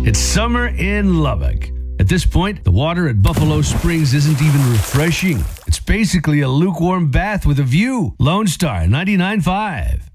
It's summer in Lubbock. At this point, the water at Buffalo Springs isn't even refreshing. It's basically a lukewarm bath with a view. Lone Star 99.5.